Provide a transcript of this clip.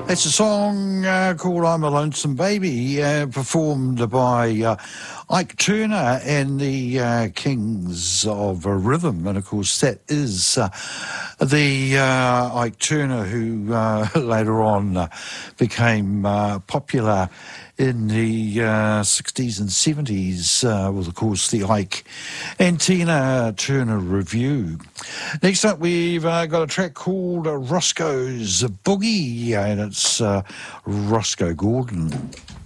It's a song called I'm a Lonesome Baby, performed by Ike Turner and the Kings of Rhythm. And, of course, that is the Ike Turner who later on became popular in the 60s and 70s with, of course, the Ike and Tina Turner Review. Next up, we've got a track called Roscoe's Boogie, and it's Roscoe Gordon.